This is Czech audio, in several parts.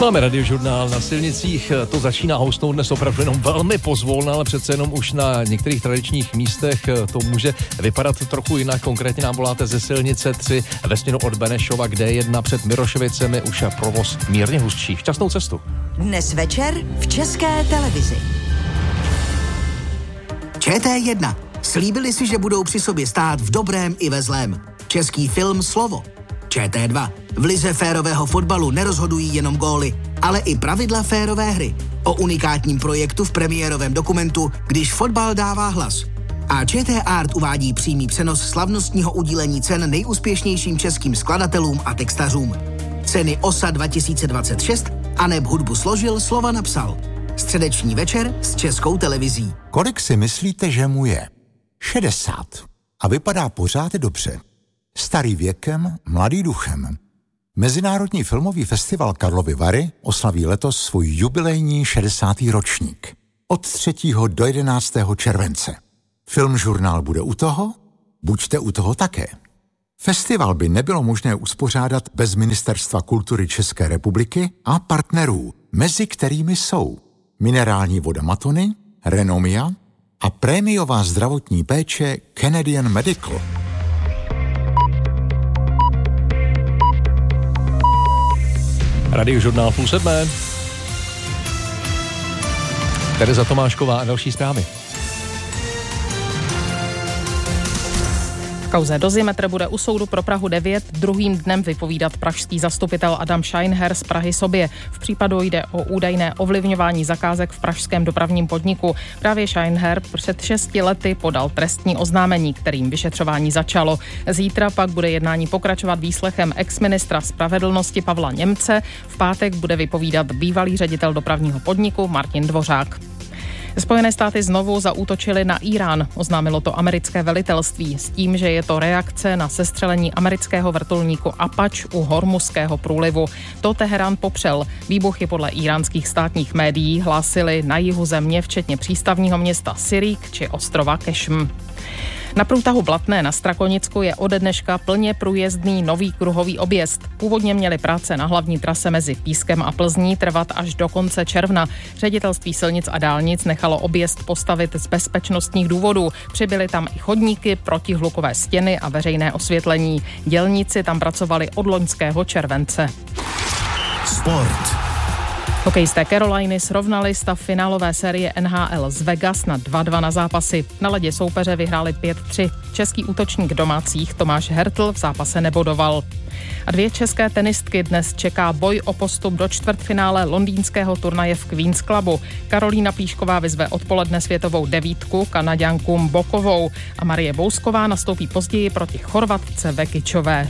Máme radiožurnál na silnicích, to začíná houstnout dnes opravdu jenom velmi pozvolna, ale přece jenom už na některých tradičních místech to může vypadat trochu jinak. Konkrétně nám voláte ze silnice 3 ve směru od Benešova, kde D1 před Mirošovicemi už je provoz mírně hustší. Šťastnou cestu. Dnes večer v České televizi. ČT1. Slíbili si, že budou při sobě stát v dobrém i ve zlém. Český film Slovo. ČT2. V lize férového fotbalu nerozhodují jenom góly, ale i pravidla férové hry. O unikátním projektu v premiérovém dokumentu Když fotbal dává hlas. A ČT Art uvádí přímý přenos slavnostního udílení cen nejúspěšnějším českým skladatelům a textařům. Ceny OSA 2026 a neb hudbu složil, slova napsal. Středeční večer s Českou televizí. Kolik si myslíte, že mu je? 60. A vypadá pořád dobře. Starý věkem, mladý duchem. Mezinárodní filmový festival Karlovy Vary oslaví letos svůj jubilejní 60. ročník. Od 3. do 11. července. Filmžurnál bude u toho? Buďte u toho také. Festival by nebylo možné uspořádat bez Ministerstva kultury České republiky a partnerů, mezi kterými jsou minerální voda Matony, Renomia a prémiová zdravotní péče Canadian Medical. Radiožurnál 6:30. Tereza Tomášková a další zprávy. V kauze Dozimetr bude u soudu pro Prahu 9 druhým dnem vypovídat pražský zastupitel Adam Scheinherr z Prahy sobě. V případu jde o údajné ovlivňování zakázek v pražském dopravním podniku. Právě Scheinherr před 6 lety podal trestní oznámení, kterým vyšetřování začalo. Zítra pak bude jednání pokračovat výslechem exministra spravedlnosti Pavla Němce. V pátek bude vypovídat bývalý ředitel dopravního podniku Martin Dvořák. Spojené státy znovu zaútočily na Irán, oznámilo to americké velitelství s tím, že je to reakce na sestřelení amerického vrtulníku Apache u Hormuzského průlivu. To Teherán popřel. Výbuchy podle iránských státních médií hlásily na jihu země, včetně přístavního města Sirík či ostrova Kešm. Na průtahu Blatné na Strakonicku je ode dneška plně průjezdný nový kruhový objezd. Původně měly práce na hlavní trase mezi Pískem a Plzní trvat až do konce června. Ředitelství silnic a dálnic nechalo objezd postavit z bezpečnostních důvodů. Přibyly tam i chodníky, protihlukové stěny a veřejné osvětlení. Dělníci tam pracovali od loňského července. Sport. Hokejisté Caroliny srovnali stav finálové série NHL z Vegas na 2-2 na zápasy. Na ledě soupeře vyhráli 5-3. Český útočník domácích Tomáš Hertl v zápase nebodoval. A 2 české tenistky dnes čeká boj o postup do čtvrtfinále londýnského turnaje v Queen's Clubu. Karolína Plíšková vyzve odpoledne světovou 9 Kanaďanku Bokovou a Marie Bousková nastoupí později proti Chorvatce Vekičové.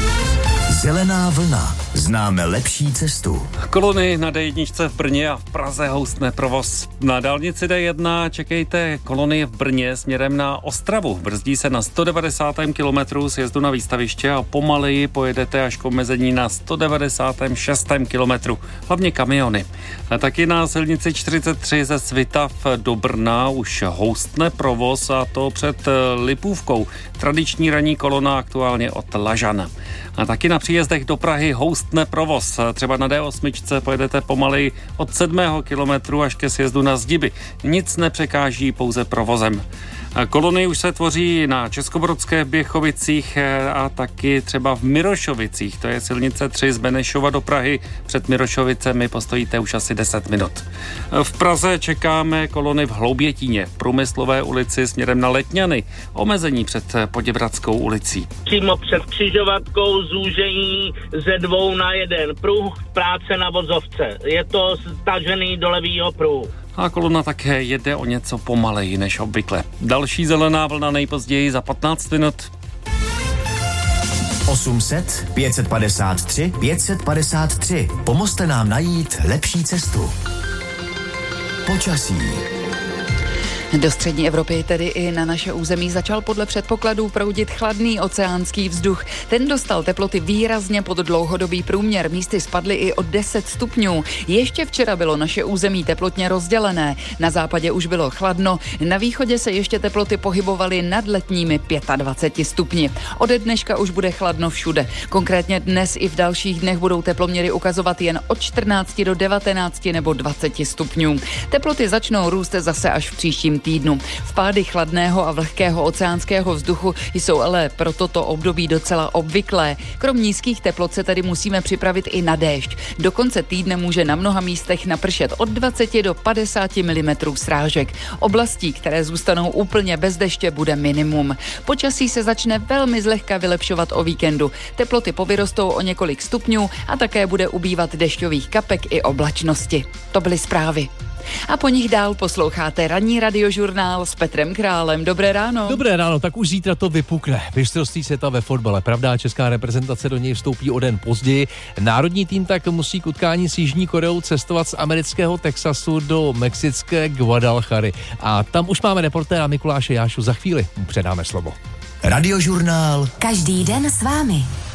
Zelená vlna. Známe lepší cestu. Kolony na D1 v Brně a v Praze houstne provoz. Na dálnici D1 čekejte kolony v Brně směrem na Ostravu. Brzdí se na 190. kilometru sjezdu na výstaviště a pomaleji pojedete až k omezení na 196. kilometru. Hlavně kamiony. A taky na silnici 43 ze Svitav do Brna už houstne provoz, a to před Lipůvkou. Tradiční ranní kolona aktuálně od Lažana. A taky na příjezdech do Prahy houstne provoz. Třeba na D8 pojedete pomaleji od 7. kilometru až ke sjezdu na Zdiby. Nic nepřekáží, pouze provozem. Kolony už se tvoří na Českobrodské Běchovicích a taky třeba v Mirošovicích. To je silnice 3 z Benešova do Prahy. Před Mirošovicemi postojíte už asi 10 minut. V Praze čekáme kolony v Hloubětíně, v Průmyslové ulici směrem na Letňany. Omezení před Poděbradskou ulicí. Přímo před křižovatkou zúžení ze 2 na 1 pruh, práce na vozovce. Je to stažený do levýho pruhu. A kolona také jede o něco pomaleji než obvykle. Další zelená vlna nejpozději za 15 minut. 800 553 553. Pomozte nám najít lepší cestu. Počasí. Do střední Evropy, tedy i na naše území, začal podle předpokladů proudit chladný oceánský vzduch. Ten dostal teploty výrazně pod dlouhodobý průměr, místy spadly i o 10 stupňů. Ještě včera bylo naše území teplotně rozdělené. Na západě už bylo chladno, na východě se ještě teploty pohybovaly nad letními 25 stupni. Ode dneška už bude chladno všude. Konkrétně dnes i v dalších dnech budou teploměry ukazovat jen od 14 do 19 nebo 20 stupňů. Teploty začnou růst zase až v příštím týdnu. Vpády chladného a vlhkého oceánského vzduchu jsou ale pro toto období docela obvyklé. Krom nízkých teplot se tedy musíme připravit i na déšť. Do konce týdne může na mnoha místech napršet od 20 do 50 mm srážek. Oblastí, které zůstanou úplně bez deště, bude minimum. Počasí se začne velmi zlehka vylepšovat o víkendu. Teploty povyrostou o několik stupňů a také bude ubývat dešťových kapek i oblačnosti. To byly zprávy. A po nich dál posloucháte ranní radiožurnál s Petrem Králem. Dobré ráno. Dobré ráno, tak už zítra to vypukne. Mistrovství světa ve fotbale. Pravda, česká reprezentace do něj vstoupí o den později. Národní tým tak musí k utkání s Jižní Koreou cestovat z amerického Texasu do mexické Guadalajary. A tam už máme reportéra Mikuláše Jášu. Za chvíli mu předáme slovo. Radiožurnál. Každý den s vámi.